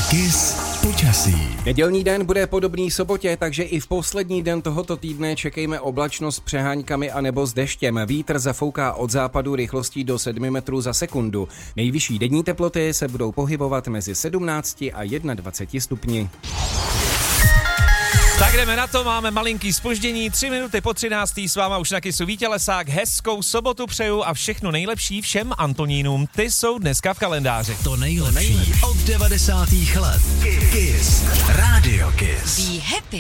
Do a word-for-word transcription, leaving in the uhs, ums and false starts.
Kiss počasí. Nedělní den bude podobný sobotě, takže i v poslední den tohoto týdne čekejme oblačnost s přehánkami a nebo s deštěm. Vítr zafouká od západu rychlostí do sedmi metrů za sekundu. Nejvyšší denní teploty se budou pohybovat mezi sedmnácti a dvaceti jedním stupni. Tak jdeme na to, máme malinký zpoždění, tři minuty po třinácté s váma už na Kissu Vítě Lesák, hezkou sobotu přeju a všechno nejlepší všem Antonínům, ty jsou dneska v kalendáři. To nejlepší od devadesátých let. Kiss. Radio Kiss. Be happy.